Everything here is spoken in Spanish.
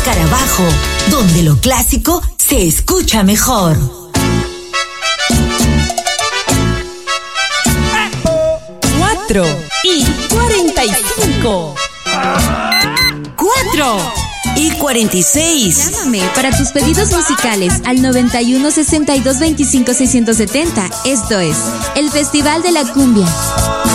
Escarabajo, donde lo clásico se escucha mejor. 4:45. 4:46. Llámame para tus pedidos musicales al 91 62 25 670. Esto es el Festival de la Cumbia.